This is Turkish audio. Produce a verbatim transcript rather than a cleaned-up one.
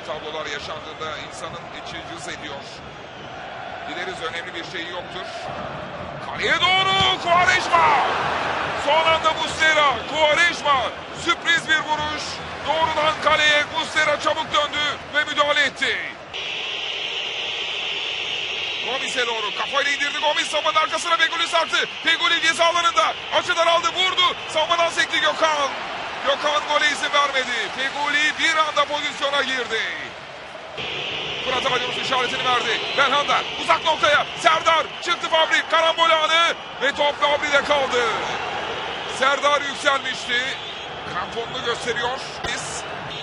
tablolar yaşandığında insanın içi cız ediyor. Dileriz önemli bir şey yoktur. Kaleye doğru Quaresma. Son anda Muslera. Quaresma. Sürpriz bir vuruş. Doğrudan kaleye Muslera çabuk döndü ve müdahale etti. Gomis'e doğru kafayla indirdi. Gomis savunmanın arkasına Feguli sarktı. Feguli ceza alanında. Açıdan aldı, vurdu. Savunmadan sekti Gökhan. Gökhan gole izin vermedi. Feguli bir anda pozisyona girdi. Fırat Aydınus işaretini verdi. Belhanda uzak noktaya. Serdar çıktı Fabri. Karambol anı ve top Fabri'de kaldı. Serdar yükselmişti. Kramponunu gösteriyor.